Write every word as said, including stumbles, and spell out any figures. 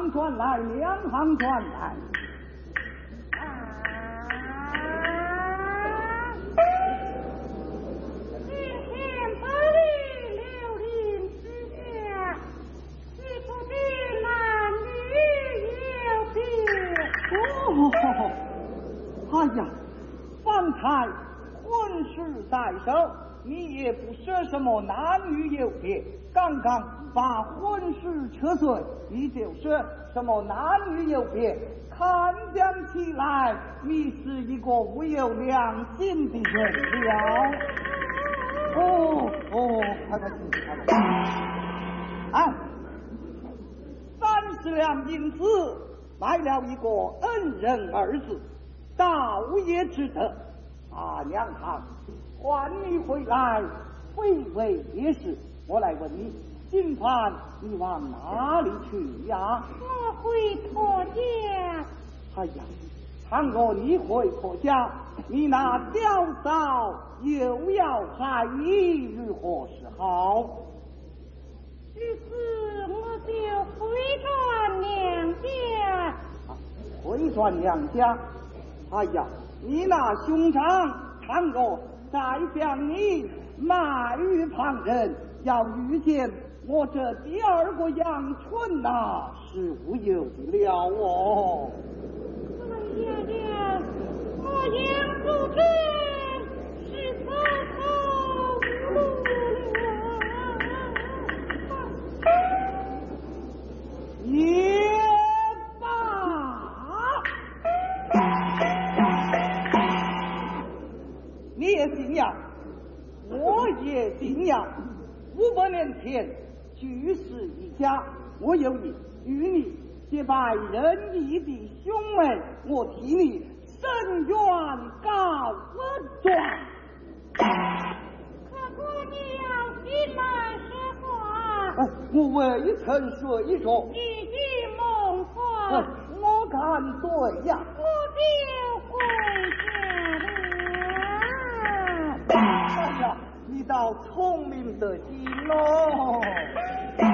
行传来，两行传来。哎呀，方才婚事在手，你也不说什么男女有别，刚刚把婚事撤退，你就说什么男女有别，看讲起来你是一个无有良心的人了。哦哦，快快进去，快快。啊，三十两银子买了一个恩人儿子，道也值得。啊，娘堂还你回来，非为别事。我来问你，今晚你往哪里去呀？ 我回婆家。 哎呀，倘若你回婆家，你那娇嫂又要害你，如何是好？ 于是我就回转娘家。 啊，回转娘家。哎呀，你那兄长倘若再将你卖于旁人，要遇见我这第二个阳春呐、啊，是无有的了哦。 哎呀呀，我杨素贞是走投无路了。 也罢，你也信呀，我也信呀。五百年前举世一家，我有意与你结拜仁义的兄妹，我替你伸冤告状。 可姑娘进来说话。 啊，我未曾说一说。 一句梦话。 啊，我看对呀。 我就跪下了。 哎呀，你倒聪明得很喽。